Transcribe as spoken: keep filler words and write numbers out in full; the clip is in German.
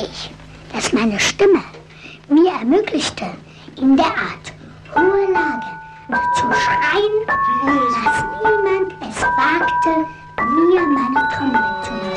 ich, dass meine Stimme mir ermöglichte, in der Art hohe Lage zu schreien, dass niemand es wagte, mir meine Trommel wegzunehmen.